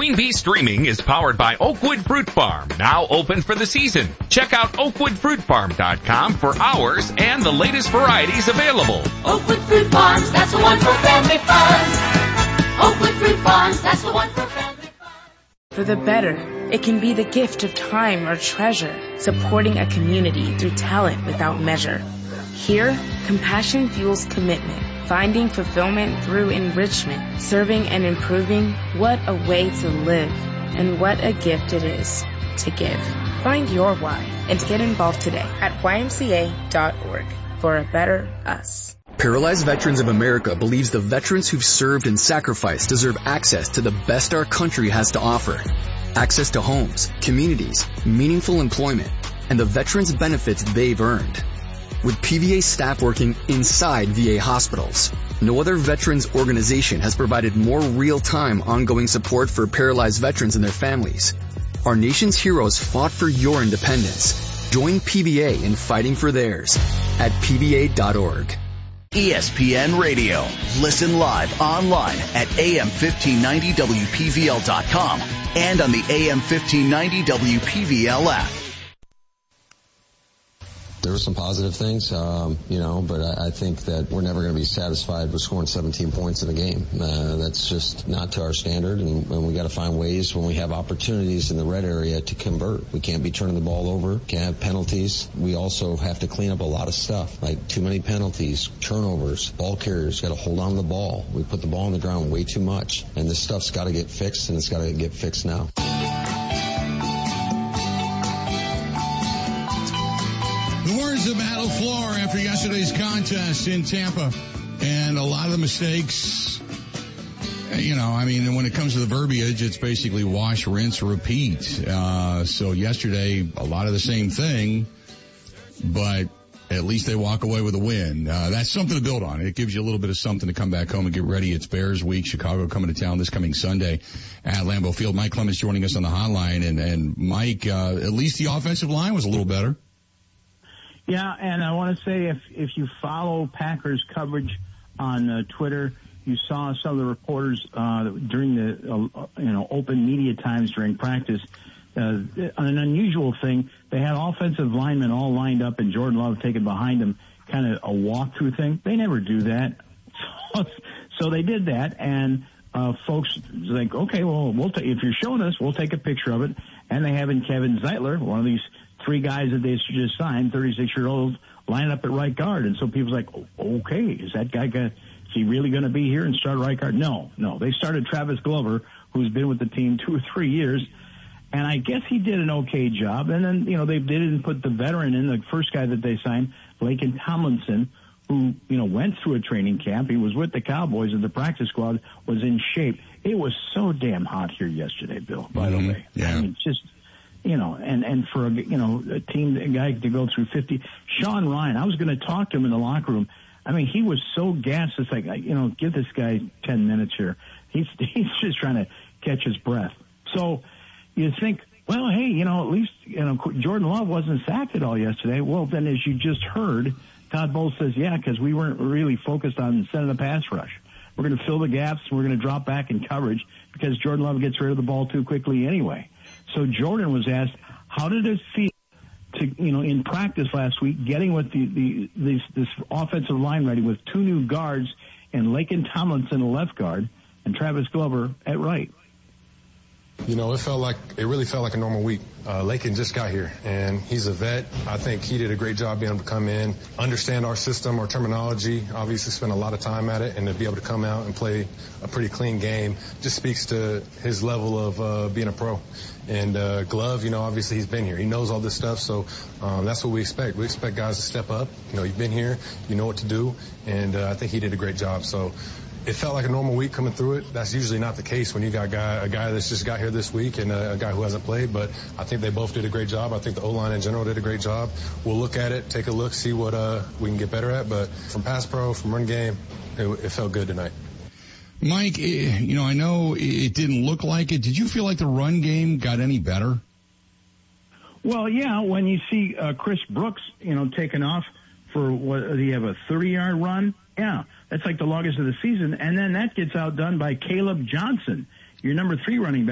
Queen Bee Streaming is powered by Oakwood Fruit Farm, now open for the season. Check out oakwoodfruitfarm.com for hours and the latest varieties available. Oakwood Fruit Farms, that's the one for family fun. Oakwood Fruit Farms, that's the one for family fun. For the better, it can be the gift of time or treasure, supporting a community through talent without measure. Here, compassion fuels commitment. Finding fulfillment through enrichment, serving and improving. What a way to live, and what a gift it is to give. Find your why and get involved today at ymca.org for a better us. Paralyzed Veterans of America believes the veterans who've served and sacrificed deserve access to the best our country has to offer. Access to homes, communities, meaningful employment, and the veterans' benefits they've earned. With PVA staff working inside VA hospitals, no other veterans organization has provided more real-time ongoing support for paralyzed veterans and their families. Our nation's heroes fought for your independence. Join PVA in fighting for theirs at pva.org. ESPN Radio. Listen live online at AM1590WPVL.com and on the AM1590 WPVL app. There were some positive things, but I think that we're never going to be satisfied with scoring 17 points in a game. That's just not to our standard, and we got to find ways when we have opportunities in the red area to convert. We can't be turning the ball over, can't have penalties. We also have to clean up a lot of stuff, like too many penalties, turnovers, ball carriers got to hold on to the ball. We put the ball on the ground way too much, and this stuff's got to get fixed, and it's got to get fixed now. The words of Battle Floor after yesterday's contest in Tampa. And a lot of the mistakes, when it comes to the verbiage, it's basically wash, rinse, repeat. So yesterday, a lot of the same thing, but at least they walk away with a win. That's something to build on. It gives you a little bit of something to come back home and get ready. It's Bears week. Chicago coming to town this coming Sunday at Lambeau Field. Mike Clemens joining us on the hotline. And Mike, at least the offensive line was a little better. Yeah, and I want to say if you follow Packers coverage on Twitter, you saw some of the reporters during the open media times during practice. An unusual thing, they had offensive linemen all lined up and Jordan Love taken behind them, kind of a walkthrough thing. They never do that, so they did that, and folks like, okay, well, if you're showing us, we'll take a picture of it, and they have in Kevin Zeitler, one of these three guys that they just signed, 36-year-olds, line up at right guard. And so people's like, okay, is he really going to be here and start right guard? No. They started Travis Glover, who's been with the team 2 or 3 years. And I guess he did an okay job. And then, they didn't put the veteran in, the first guy that they signed, Laken Tomlinson, who, went through a training camp. He was with the Cowboys and the practice squad, was in shape. It was so damn hot here yesterday, Bill, by the way. Yeah. I mean, just, and for a team, a guy to go through 50. Sean Ryan, I was going to talk to him in the locker room. I mean, he was so gassed. It's like, give this guy 10 minutes here. He's just trying to catch his breath. So you think, well, hey, at least, Jordan Love wasn't sacked at all yesterday. Well, then as you just heard, Todd Bowles says, yeah, because we weren't really focused on sending a pass rush. We're going to fill the gaps. We're going to drop back in coverage because Jordan Love gets rid of the ball too quickly anyway. So Jordan was asked, how did it feel to, in practice last week, getting with this offensive line ready with 2 new guards and Laken Tomlinson, a left guard, and Travis Glover at right? It really felt like a normal week. Laken just got here, and he's a vet. I think he did a great job being able to come in, understand our system, our terminology, obviously spend a lot of time at it, and to be able to come out and play a pretty clean game just speaks to his level of being a pro. And Glove, obviously he's been here. He knows all this stuff, so that's what we expect. We expect guys to step up. You've been here, you know what to do, and I think he did a great job. So it felt like a normal week coming through it. That's usually not the case when you got a guy that's just got here this week and a guy who hasn't played, but I think they both did a great job. I think the O-line in general did a great job. We'll look at it, take a look, see what we can get better at, but from pass pro, from run game, it felt good tonight. Mike, I know it didn't look like it. Did you feel like the run game got any better? Well, yeah, when you see Chris Brooks, taking off for do you have a 30-yard run? Yeah, that's like the longest of the season. And then that gets outdone by Caleb Johnson, your number 3 running back.